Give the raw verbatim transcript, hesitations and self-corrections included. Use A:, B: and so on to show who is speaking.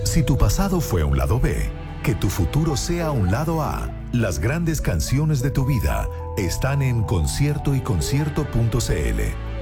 A: Si tu pasado fue un lado B, que tu futuro sea un lado A. Las grandes canciones de tu vida están en concierto y concierto punto c l.